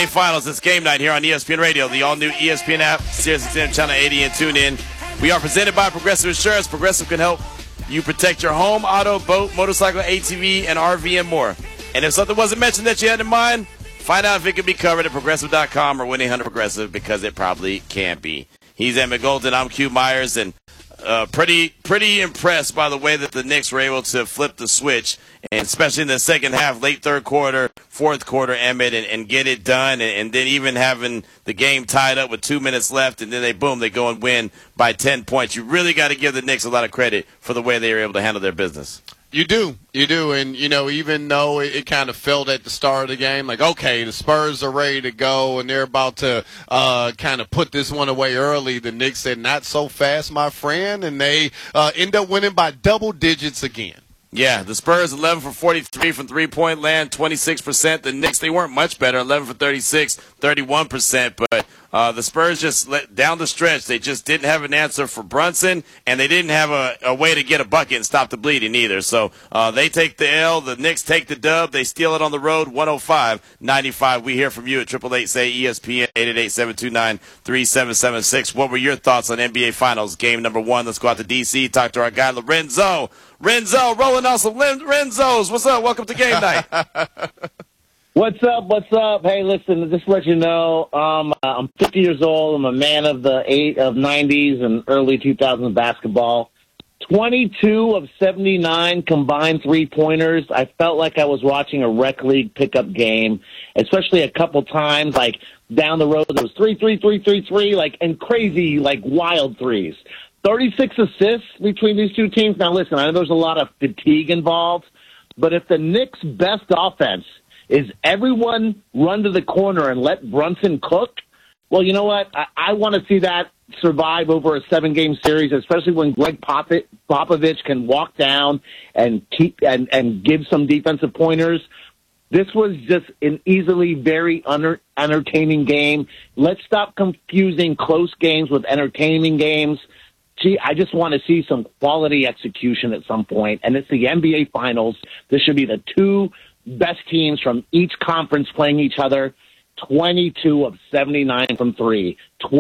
NBA Finals. It's game night here on ESPN Radio, the all-new ESPN app, SiriusXM Channel 80, and tune in. We are presented by Progressive Insurance. Progressive can help you protect your home, auto, boat, motorcycle, ATV, and RV, and more. And if something wasn't mentioned that you had in mind, find out if it can be covered at Progressive.com or 1-800-PROGRESSIVE, because it probably can be. He's Emmett Golden. I'm Q Myers, and pretty impressed by the way that the Knicks were able to flip the switch, and especially in the second half, late third quarter, fourth quarter, Emmett, and get it done, and then even having the game tied up with 2 minutes left, and then they go and win by 10 points. You really got to give the Knicks a lot of credit for the way they were able to handle their business. You do. And, even though it kind of felt at the start of the game, like, okay, the Spurs are ready to go, and they're about to kind of put this one away early, the Knicks said, not so fast, my friend, and they end up winning by double digits again. Yeah, the Spurs 11 for 43 from three-point land, 26%. The Knicks, they weren't much better, 11 for 36, 31%. But the Spurs just down the stretch, they just didn't have an answer for Brunson, and they didn't have a way to get a bucket and stop the bleeding either. So they take the L, the Knicks take the dub, they steal it on the road, 105-95. We hear from you at 888-SAY-ESPN, 888-729-3776. What were your thoughts on NBA Finals game number 1? Let's go out to D.C., talk to our guy, Lorenzo. Renzo, rolling on some Renzos. What's up? Welcome to game night. What's up? Hey, listen, just to let you know, I'm 50 years old. I'm a man of the 90s and early 2000s basketball. 22 of 79 combined three-pointers. I felt like I was watching a rec league pickup game, especially a couple times, like down the road. There was 3, like, and crazy, like, wild threes. 36 assists between these two teams. Now, listen, I know there's a lot of fatigue involved, but if the Knicks' best offense is everyone run to the corner and let Brunson cook, well, you know what? I want to see that survive over a 7-game series, especially when Greg Popovich can walk down and keep and give some defensive pointers. This was just an easily very entertaining game. Let's stop confusing close games with entertaining games. Gee, I just want to see some quality execution at some point, and it's the NBA Finals. This should be the two best teams from each conference playing each other. 22 of 79 from three,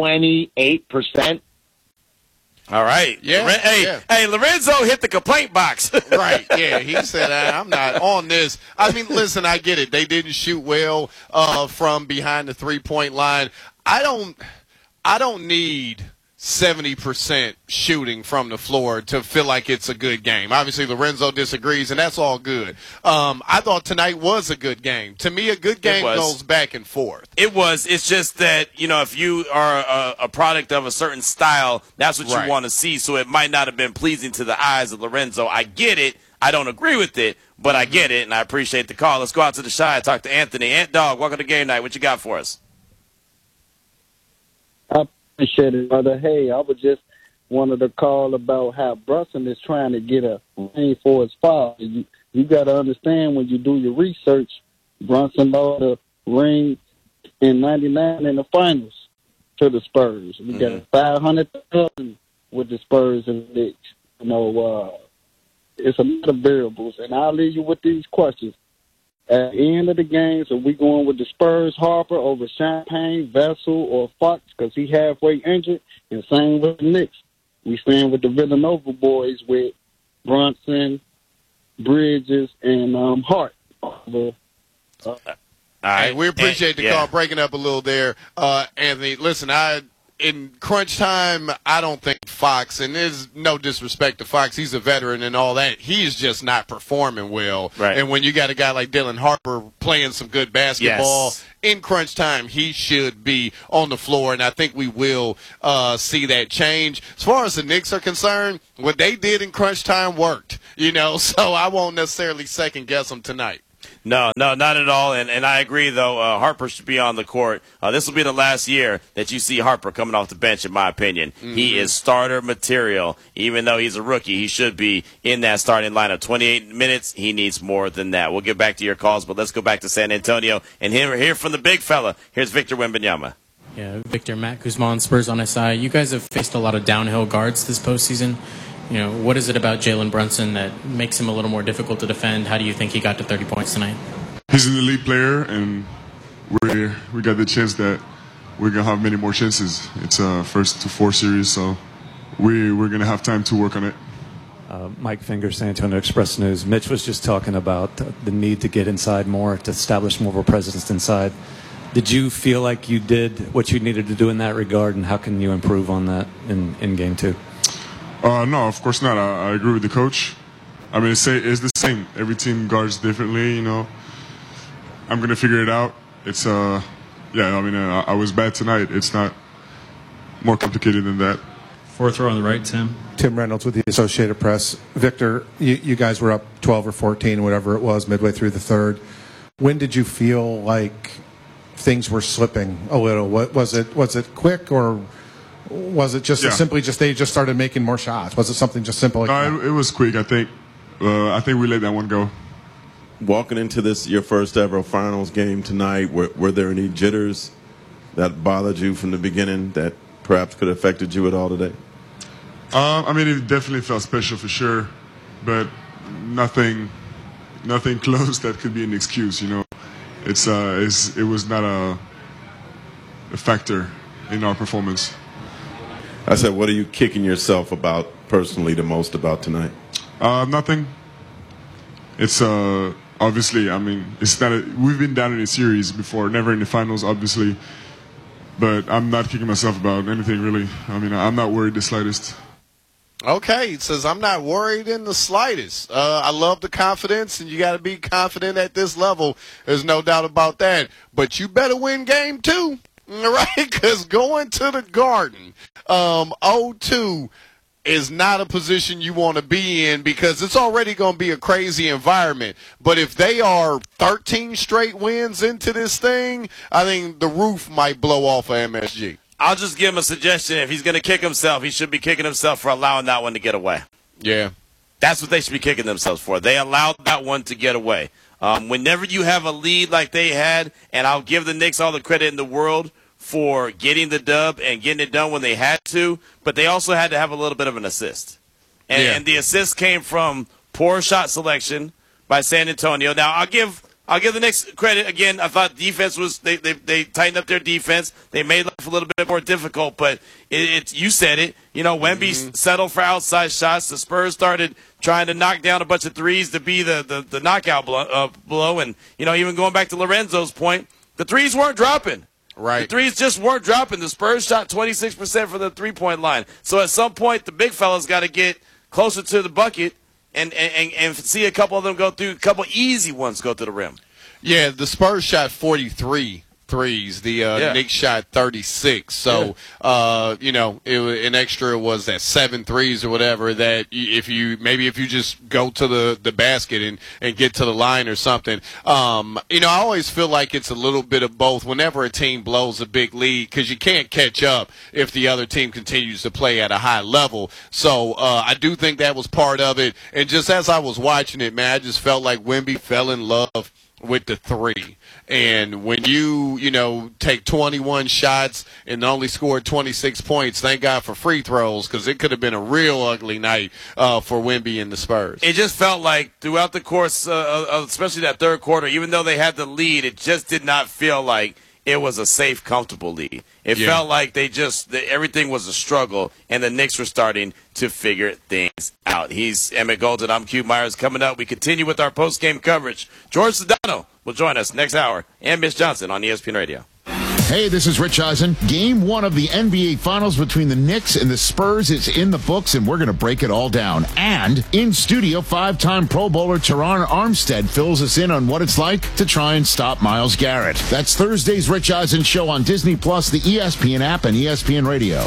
28%. All right. Yeah. Hey, Lorenzo hit the complaint box. Right. Yeah. He said, I'm not on this. I mean, listen, I get it. They didn't shoot well from behind the three-point line. I don't need 70% shooting from the floor to feel like it's a good game. Obviously, Lorenzo disagrees, and that's all good. I thought tonight was a good game. To me, a good game goes back and forth. It was. It's just that, if you are a product of a certain style, that's what you want to see. So it might not have been pleasing to the eyes of Lorenzo. I get it. I don't agree with it, but I get it, and I appreciate the call. Let's go out to the Shy and talk to Anthony. Ant Dog, welcome to game night. What you got for us? Appreciate it, brother. Hey, I was just wanted to call about how Brunson is trying to get a ring for his father. You got to understand when you do your research, Brunson lost the ring in '99 in the finals to the Spurs. We got 500,000 with the Spurs and the Knicks. It's a lot of variables, and I'll leave you with these questions. At the end of the game, so we going with the Spurs, Harper over Champagne, Vessel, or Fox because he halfway injured, and same with the Knicks. We stand with the Villanova boys with Brunson, Bridges, and Hart. All right. We appreciate the call. Breaking up a little there, Anthony. Listen, in crunch time, I don't think Fox, and there's no disrespect to Fox, he's a veteran and all that, he's just not performing well. Right. And when you got a guy like Dylan Harper playing some good basketball, in crunch time, he should be on the floor, and I think we will see that change. As far as the Knicks are concerned, what they did in crunch time worked, so I won't necessarily second-guess them tonight. No, not at all. And I agree, though, Harper should be on the court. This will be the last year that you see Harper coming off the bench, in my opinion. Mm-hmm. He is starter material. Even though he's a rookie, he should be in that starting lineup. 28 minutes, he needs more than that. We'll get back to your calls, but let's go back to San Antonio and hear from the big fella. Here's Victor Wembanyama. Yeah, Victor, Matt Guzman, Spurs on SI. You guys have faced a lot of downhill guards this postseason. What is it about Jalen Brunson that makes him a little more difficult to defend? How do you think he got to 30 points tonight? He's an elite player, and we got the chance that we're gonna have many more chances. It's a first to 4 series, so we're gonna have time to work on it. Mike Finger, San Antonio Express News. Mitch was just talking about the need to get inside more, to establish more of a presence inside. Did you feel like you did what you needed to do in that regard, and how can you improve on that in Game 2? No, of course not. I agree with the coach. I mean, it's the same. Every team guards differently, you know. I'm going to figure it out. It's, I was bad tonight. It's not more complicated than that. Fourth row on the right, Tim. Tim Reynolds with the Associated Press. Victor, you guys were up 12 or 14, whatever it was, midway through the third. When did you feel like things were slipping a little? Was it quick, or was it just simply they just started making more shots? Was it something just simple like that? It was quick, I think. I think we let that one go. Walking into this, your first ever finals game tonight, were there any jitters that bothered you from the beginning that perhaps could have affected you at all today? It definitely felt special for sure, but nothing close that could be an excuse. You know, it was not a factor in our performance. I said, what are you kicking yourself about personally the most about tonight? Nothing. It's obviously. It's not. We've been down in a series before, never in the finals, obviously. But I'm not kicking myself about anything really. I'm not worried the slightest. Okay, he says, I'm not worried in the slightest. I love the confidence, and you got to be confident at this level. There's no doubt about that. But you better win Game 2, all right? Because going to the Garden 0-2 is not a position you want to be in, because it's already going to be a crazy environment. But if they are 13 straight wins into this thing, I think the roof might blow off of MSG. I'll just give him a suggestion. If he's going to kick himself, he should be kicking himself for allowing that one to get away. Yeah. That's what they should be kicking themselves for. They allowed that one to get away. Whenever you have a lead like they had, and I'll give the Knicks all the credit in the world for getting the dub and getting it done when they had to, but they also had to have a little bit of an assist. And the assist came from poor shot selection by San Antonio. Now, I'll give the Knicks credit. Again, I thought defense was they tightened up their defense. They made life a little bit more difficult, but you said it. You know, Wemby settled for outside shots. The Spurs started trying to knock down a bunch of threes to be the knockout blow. And, you know, even going back to Lorenzo's point, the threes weren't dropping. Right. The threes just weren't dropping. The Spurs shot 26% from the three-point line. So at some point, the big fellas got to get closer to the bucket and see a couple of them go through, a couple easy ones go to the rim. Yeah, the Spurs shot 43 threes. The Knicks shot 36. So, an extra was that 7 threes or whatever that if you just go to the basket and get to the line or something. I always feel like it's a little bit of both whenever a team blows a big lead, because you can't catch up if the other team continues to play at a high level. So I do think that was part of it. And just as I was watching it, man, I just felt like Wemby fell in love with the three. And when you take 21 shots and only scored 26 points, thank God for free throws, because it could have been a real ugly night for Wemby and the Spurs. It just felt like throughout the course of especially that third quarter, even though they had the lead, it just did not feel like it was a safe, comfortable lead. It felt like everything was a struggle, and the Knicks were starting to figure things out. He's Emmett Golden. I'm Q Myers. Coming up, we continue with our post-game coverage. George Sedano will join us next hour, and Mitch Johnson on ESPN Radio. Hey, this is Rich Eisen. Game 1 of the NBA Finals between the Knicks and the Spurs is in the books, and we're going to break it all down. And in studio, 5-time Pro Bowler Teron Armstead fills us in on what it's like to try and stop Myles Garrett. That's Thursday's Rich Eisen Show on Disney+, the ESPN app, and ESPN Radio.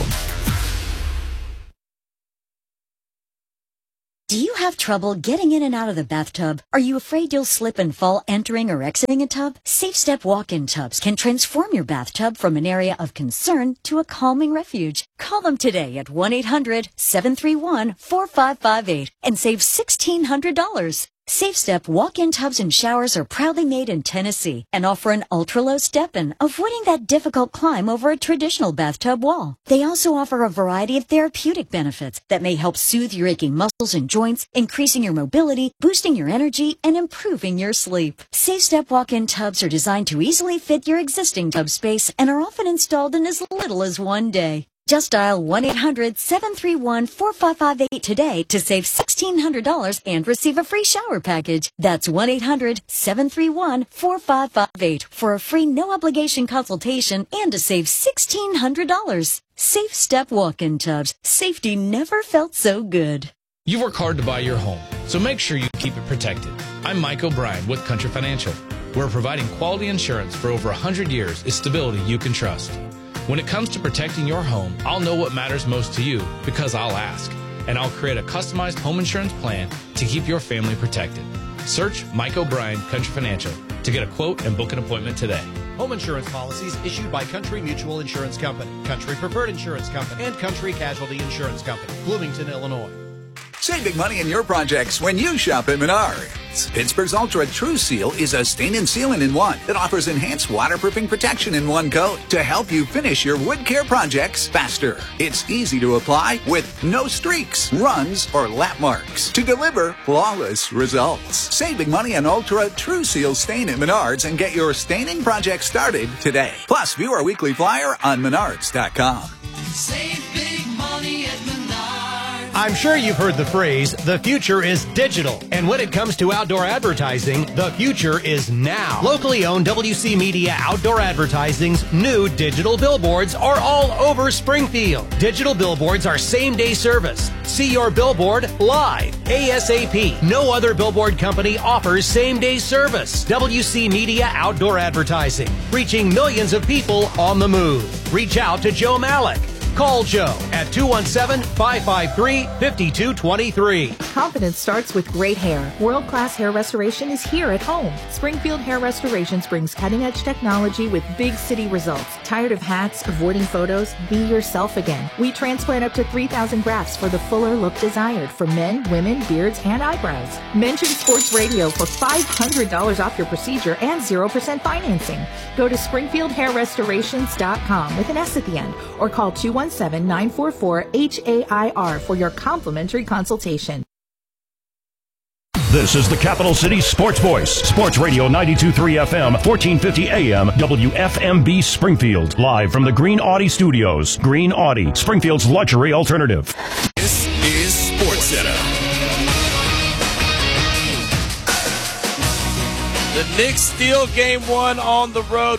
Do you have trouble getting in and out of the bathtub? Are you afraid you'll slip and fall entering or exiting a tub? SafeStep walk-in tubs can transform your bathtub from an area of concern to a calming refuge. Call them today at 1-800-731-4558 and save $1,600. Safe Step walk-in tubs and showers are proudly made in Tennessee and offer an ultra-low step-in, avoiding that difficult climb over a traditional bathtub wall. They also offer a variety of therapeutic benefits that may help soothe your aching muscles and joints, increasing your mobility, boosting your energy, and improving your sleep. Safe Step walk-in tubs are designed to easily fit your existing tub space and are often installed in as little as 1 day. Just dial 1-800-731-4558 today to save $1,600 and receive a free shower package. That's 1-800-731-4558 for a free no-obligation consultation and to save $1,600. Safe Step walk-in tubs. Safety never felt so good. You work hard to buy your home, so make sure you keep it protected. I'm Mike O'Brien with Country Financial, where providing quality insurance for over 100 years is stability you can trust. When it comes to protecting your home, I'll know what matters most to you because I'll ask, and I'll create a customized home insurance plan to keep your family protected. Search Mike O'Brien Country Financial to get a quote and book an appointment today. Home insurance policies issued by Country Mutual Insurance Company, Country Preferred Insurance Company, and Country Casualty Insurance Company, Bloomington, Illinois. Save big money in your projects when you shop at Menards. Pittsburgh's Ultra True Seal is a stain and sealant in one that offers enhanced waterproofing protection in one coat to help you finish your wood care projects faster. It's easy to apply with no streaks, runs, or lap marks to deliver flawless results. Save big money on Ultra True Seal stain at Menards and get your staining project started today. Plus, view our weekly flyer on Menards.com. Save big money at Menards. I'm sure you've heard the phrase, the future is digital. And when it comes to outdoor advertising, the future is now. Locally owned WC Media Outdoor Advertising's new digital billboards are all over Springfield. Digital billboards are same-day service. See your billboard live, ASAP. No other billboard company offers same-day service. WC Media Outdoor Advertising, reaching millions of people on the move. Reach out to Joe Malik. Call Joe at 217-553-5223. Confidence starts with great hair. World-class hair restoration is here at home. Springfield Hair Restorations brings cutting-edge technology with big city results. Tired of hats, avoiding photos? Be yourself again. We transplant up to 3,000 grafts for the fuller look desired for men, women, beards, and eyebrows. Mention Sports Radio for $500 off your procedure and 0% financing. Go to SpringfieldHairRestorations.com with an S at the end or call 217-944-HAIR for your complimentary consultation. This is the Capital City Sports Voice. Sports Radio 92.3 FM, 1450 AM, WFMB Springfield. Live from the Green Audi Studios. Green Audi, Springfield's luxury alternative. This is Sports Center. The Knicks steal Game 1 on the road,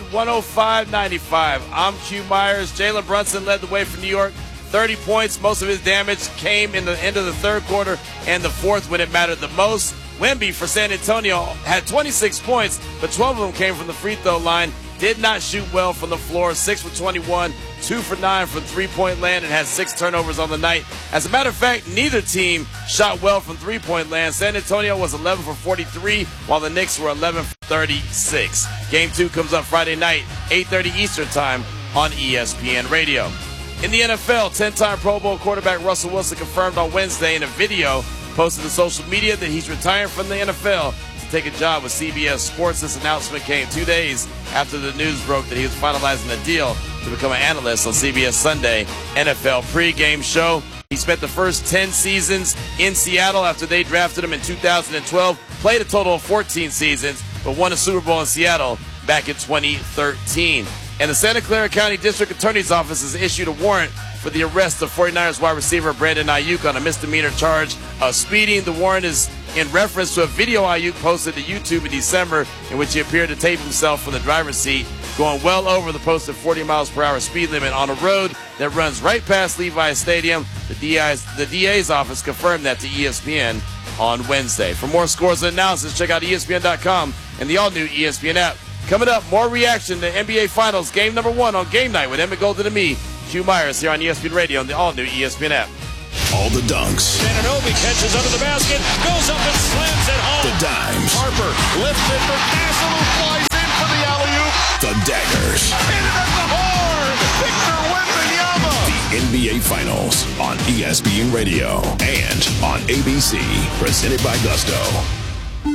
105-95. I'm Q Myers. Jalen Brunson led the way for New York. 30 points. Most of his damage came in the end of the third quarter and the fourth when it mattered the most. Wemby for San Antonio had 26 points, but 12 of them came from the free throw line. Did not shoot well from the floor. 6 for 21, 2 for 9 from three-point land, and had 6 turnovers on the night. As a matter of fact, neither team shot well from three-point land. San Antonio was 11 for 43, while the Knicks were 11 for 36. Game 2 comes up Friday night, 8:30 Eastern Time on ESPN Radio. In the NFL, 10-time Pro Bowl quarterback Russell Wilson confirmed on Wednesday in a video posted to social media that he's retiring from the NFL to take a job with CBS Sports. This announcement came 2 days after the news broke that he was finalizing a deal to become an analyst on CBS Sunday NFL pregame show. He spent the first 10 seasons in Seattle after they drafted him in 2012, played a total of 14 seasons, but won a Super Bowl in Seattle back in 2013. And the Santa Clara County District Attorney's Office has issued a warrant for the arrest of 49ers wide receiver Brandon Ayuk on a misdemeanor charge of speeding. The warrant is in reference to a video Ayuk posted to YouTube in December in which he appeared to tape himself from the driver's seat going well over the posted 40 miles per hour speed limit on a road that runs right past Levi Stadium. The DA's office confirmed that to ESPN on Wednesday. For more scores and analysis, check out ESPN.com and the all-new ESPN app. Coming up, more reaction to NBA Finals Game number 1 on Game Night with Emmett Golden and me, Q Myers, here on ESPN Radio and the all-new ESPN app. All the dunks. Anunoby catches under the basket, goes up and slams it home. The dimes. Harper lifts it for Castle, who flies in for the alley-oop. The daggers. Hit it at the horn. Victor Wembanyama. The NBA Finals on ESPN Radio and on ABC. Presented by Gusto.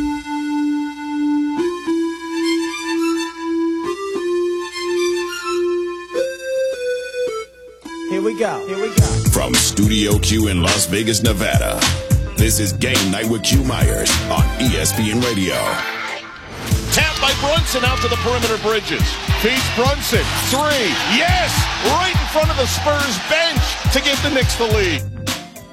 Here we go. From Studio Q in Las Vegas, Nevada, this is Game Night with Q Myers on ESPN Radio. Tap by Brunson out to the perimeter Bridges. Feeds Brunson. 3. Yes! Right in front of the Spurs bench to give the Knicks the lead.